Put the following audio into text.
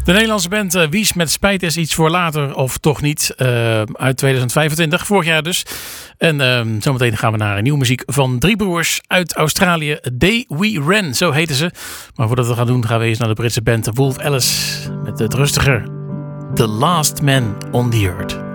De Nederlandse band Wies met Spijt is iets voor later of toch niet. Uit 2025, vorig jaar dus. En zometeen gaan we naar nieuwe muziek van drie broers uit Australië. Day We Ran, zo heten ze. Maar voordat we dat gaan doen, gaan we eens naar de Britse band Wolf Alice. Met het rustiger The Last Man on the Earth.